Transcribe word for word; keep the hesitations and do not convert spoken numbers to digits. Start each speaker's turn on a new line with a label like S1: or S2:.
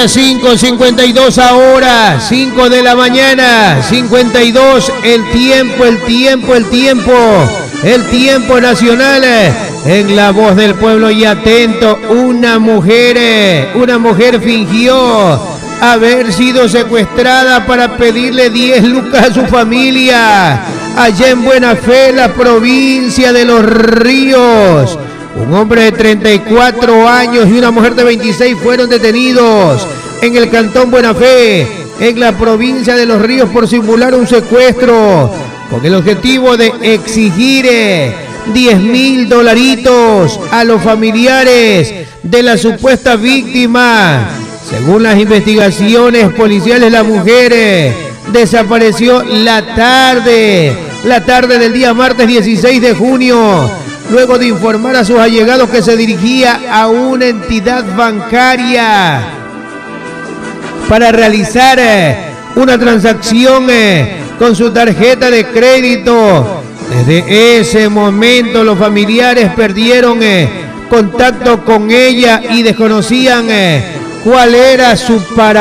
S1: las cinco cincuenta y dos ahora, cinco de la mañana, cincuenta y dos, el tiempo, el tiempo, el tiempo, el tiempo nacional, en La Voz del Pueblo. Y atento, una mujer, una mujer fingió haber sido secuestrada para pedirle diez lucas a su familia, allá en Buena Fe, la provincia de Los Ríos. Un hombre de treinta y cuatro años y una mujer de veintiséis fueron detenidos en el cantón Buena Fe, en la provincia de Los Ríos, por simular un secuestro con el objetivo de exigir diez mil dolaritos a los familiares de la supuesta víctima. Según las investigaciones policiales, la mujer desapareció la tarde, la tarde del día martes dieciséis de junio, luego de informar a sus allegados que se dirigía a una entidad bancaria para realizar una transacción con su tarjeta de crédito. Desde ese momento los familiares perdieron contacto con ella y desconocían cuál era su paradero.